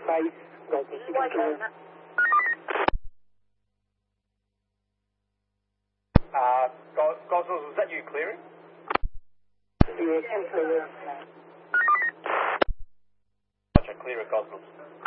base, Gosnells, you can clear. Gosnells, was that you clearing? Yeah, can clear. Clear at Gosnells.